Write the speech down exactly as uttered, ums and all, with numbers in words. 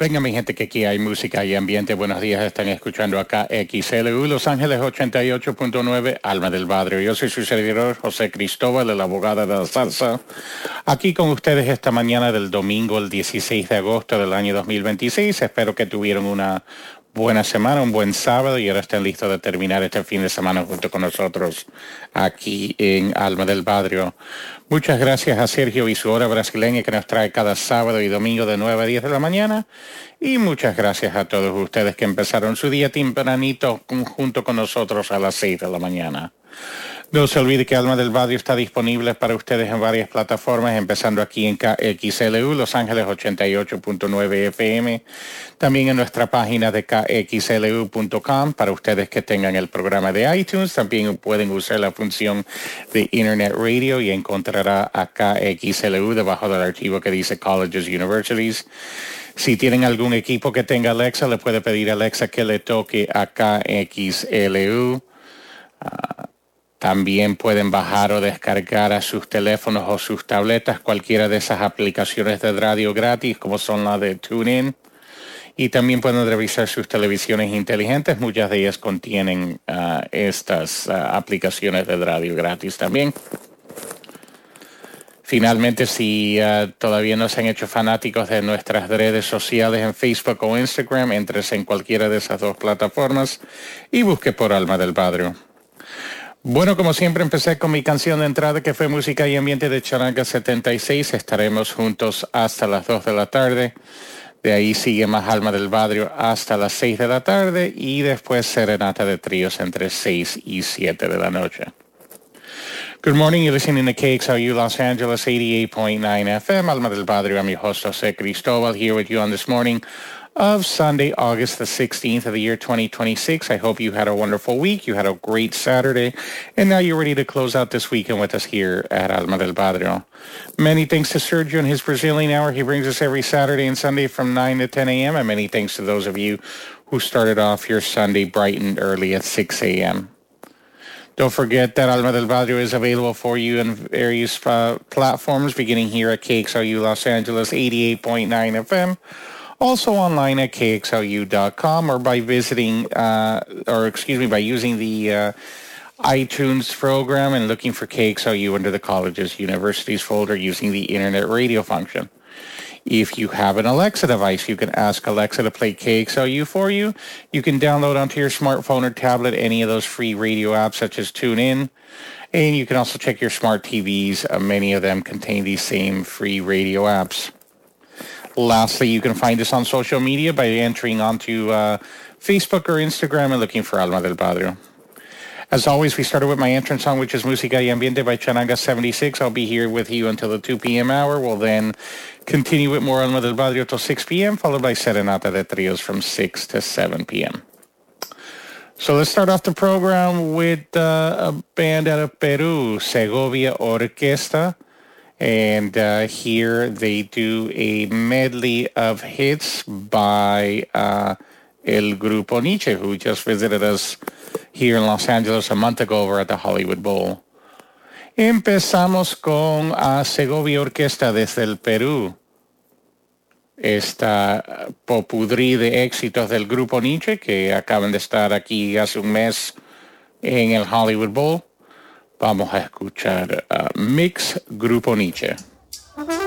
Venga, mi gente, que aquí hay música y ambiente. Buenos días, están escuchando acá X L U Los Ángeles ochenta y ocho punto nueve, Alma del Barrio. Yo soy su servidor, José Cristóbal, el abogado de la salsa. Aquí con ustedes esta mañana del domingo, el dieciséis de agosto del año dos mil veintiséis. Espero que tuvieron una buena semana, un buen sábado y ahora estén listos de terminar este fin de semana junto con nosotros aquí en Alma del Barrio. Muchas gracias a Sergio y su hora brasileña que nos trae cada sábado y domingo de nueve a diez de la mañana. Y muchas gracias a todos ustedes que empezaron su día tempranito junto con nosotros a las seis de la mañana. No se olvide que Alma del Barrio está disponible para ustedes en varias plataformas, empezando aquí en K X L U, Los Ángeles ochenta y ocho punto nueve F M, también en nuestra página de K X L U punto com, para ustedes que tengan el programa de iTunes, también pueden usar la función de Internet Radio y encontrará a K X L U debajo del archivo que dice Colleges, Universities. Si tienen algún equipo que tenga Alexa, le puede pedir a Alexa que le toque a K X L U. Uh, También pueden bajar o descargar a sus teléfonos o sus tabletas cualquiera de esas aplicaciones de radio gratis, como son la de TuneIn. Y también pueden revisar sus televisiones inteligentes. Muchas de ellas contienen uh, estas uh, aplicaciones de radio gratis también. Finalmente, si uh, todavía no se han hecho fanáticos de nuestras redes sociales en Facebook o Instagram, entres en cualquiera de esas dos plataformas y busque por Alma del Barrio. Bueno, como siempre, empecé con mi canción de entrada, que fue Música y Ambiente de Charanga setenta y seis. Estaremos juntos hasta las dos de la tarde. De ahí sigue más Alma del Barrio hasta las seis de la tarde y después Serenata de Tríos entre seis y siete de la noche. Good morning, you're listening to K X L U Los Angeles eighty-eight point nine F M. Alma del Barrio, I'm your host, José Cristóbal, here with you on this morning of Sunday, August the sixteenth of the year twenty twenty-six. I hope you had a wonderful week. You had a great Saturday. And now you're ready to close out this weekend with us here at Alma del Barrio. Many thanks to Sergio and his Brazilian hour. He brings us every Saturday and Sunday from nine to ten a.m. And many thanks to those of you who started off your Sunday bright and early at six a.m. Don't forget that Alma del Barrio is available for you on various uh, platforms, beginning here at K X L U Los Angeles eighty-eight point nine F M. Also online at K X L U dot com or by visiting, uh, or excuse me, by using the uh, iTunes program and looking for K X L U under the Colleges, Universities folder using the Internet Radio function. If you have an Alexa device, you can ask Alexa to play K X L U for you. You can download onto your smartphone or tablet any of those free radio apps such as TuneIn. And you can also check your smart T Vs. Uh, many of them contain these same free radio apps. Lastly, you can find us on social media by entering onto uh, Facebook or Instagram and looking for Alma del Barrio. As always, we started with my entrance song, which is Música y Ambiente by Charanga seventy-six. I'll be here with you until the two p.m. hour. We'll then continue with more Alma del Barrio till six p.m., followed by Serenata de Trios from six to seven p.m. So let's start off the program with uh, a band out of Peru, Segovia Orquesta. And uh, here they do a medley of hits by uh, El Grupo Nietzsche, who just visited us here in Los Angeles a month ago over at the Hollywood Bowl. Empezamos con uh, Segovia Orquesta desde el Perú. Esta popurrí de éxitos del Grupo Nietzsche, que acaban de estar aquí hace un mes en el Hollywood Bowl. Vamos a escuchar uh, Mix Grupo Nietzsche.